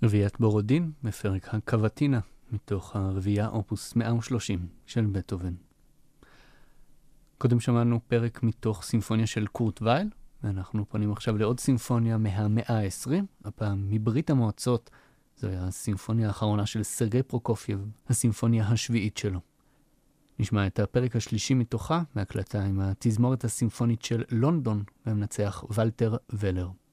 רביעיית בורודין בפרק הקוואטינה מתוך הרביעייה אופוס 130 של בטהובן. קודם שמענו פרק מתוך סימפוניה של קורט וייל, ואנחנו פונים עכשיו לעוד סימפוניה מהמאה ה-20, הפעם מברית המועצות. זו הייתה הסימפוניה האחרונה של סרגי פרוקופייב, הסימפוניה השביעית שלו. נשמע את הפרק השלישי מתוכה, מהקלטה עם התזמורת הסימפונית של לונדון, והמנצח ולטר ולר.